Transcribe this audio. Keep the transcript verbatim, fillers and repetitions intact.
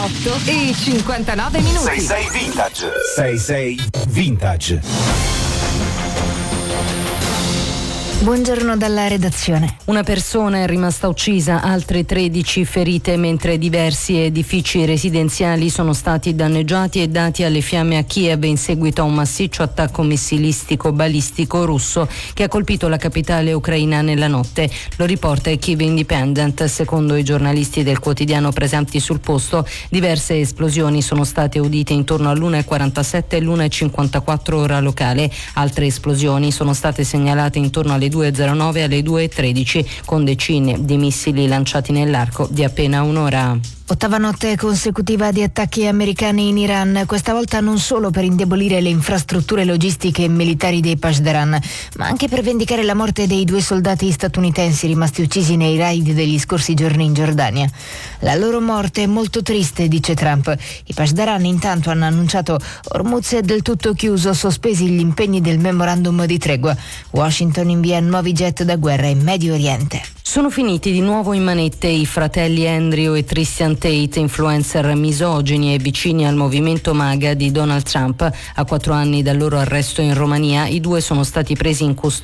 otto e cinquantanove minuti. sei sei Vintage. sei sei Vintage. Buongiorno dalla redazione. Una persona è rimasta uccisa, altre tredici ferite, mentre diversi edifici residenziali sono stati danneggiati e dati alle fiamme a Kiev in seguito a un massiccio attacco missilistico balistico russo che ha colpito la capitale ucraina nella notte. Lo riporta il Kiev Independent. Secondo i giornalisti del quotidiano presenti sul posto, diverse esplosioni sono state udite intorno all'una e quarantasette e l'una e cinquantaquattro ora locale. Altre esplosioni sono state segnalate intorno alle due e zero nove e alle due e tredici, con decine di missili lanciati nell'arco di appena un'ora. Ottava notte consecutiva di attacchi americani in Iran, questa volta non solo per indebolire le infrastrutture logistiche e militari dei Pasdaran, ma anche per vendicare la morte dei due soldati statunitensi rimasti uccisi nei raid degli scorsi giorni in Giordania. La loro morte è molto triste, dice Trump. I Pasdaran intanto hanno annunciato Hormuz è del tutto chiuso, sospesi gli impegni del memorandum di tregua. Washington invia nuovi jet da guerra in Medio Oriente. Sono finiti di nuovo in manette i fratelli Andrew e Tristan Tate, influencer misogini e vicini al movimento MAGA di Donald Trump. A quattro anni dal loro arresto in Romania, i due sono stati presi in custodia